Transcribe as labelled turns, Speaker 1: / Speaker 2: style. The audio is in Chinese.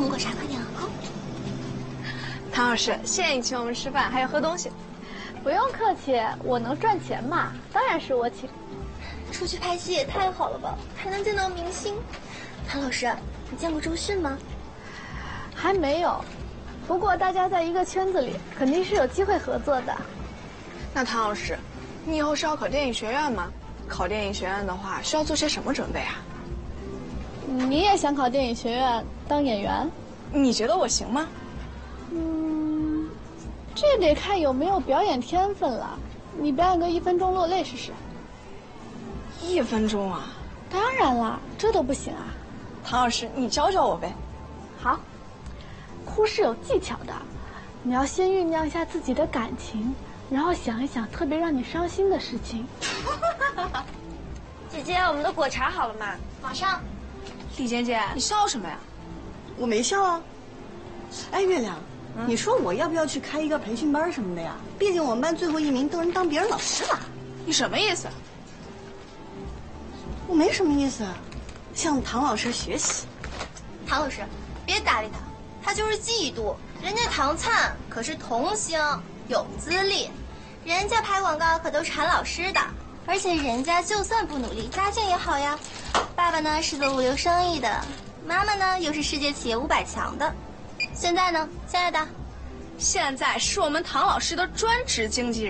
Speaker 1: 们果茶快点啊！好。
Speaker 2: 唐老师，谢谢你请我们吃饭，还有喝东西。
Speaker 3: 不用客气，我能赚钱嘛，当然是我请。
Speaker 1: 出去拍戏也太好了吧，还能见到明星。唐老师，你见过周迅吗？
Speaker 3: 还没有，不过大家在一个圈子里，肯定是有机会合作的。
Speaker 2: 那唐老师，你以后是要考电影学院吗？考电影学院的话，需要做些什么准备啊？
Speaker 3: 你也想考电影学院当演员？
Speaker 2: 你觉得我行吗？
Speaker 3: 这得看有没有表演天分了。你表演个1分钟落泪试试。
Speaker 2: 1分钟啊？
Speaker 3: 当然啦，这都不行啊。
Speaker 2: 唐老师，你教教我呗。
Speaker 3: 好，哭是有技巧的，你要先酝酿一下自己的感情，然后想一想特别让你伤心的事情。
Speaker 1: 姐姐，我们的果茶好了吗？马上。
Speaker 2: 丽姐姐，你笑什么呀？
Speaker 4: 我没笑啊。哎，月亮，你说我要不要去开一个培训班什么的呀？毕竟我们班最后1名都能当别人老师了。
Speaker 2: 你什么意思？
Speaker 4: 我没什么意思，向唐老师学习。
Speaker 1: 唐老师，别搭理他，他就是嫉妒。人家唐灿可是童星，有资历，人家拍广告可都是喊老师的，而且人家就算不努力，家境也好呀。爸爸呢是做物流生意的，妈妈呢又是世界企业500强的。现在呢，亲爱的，
Speaker 2: 现在是我们唐老师的专职经纪人。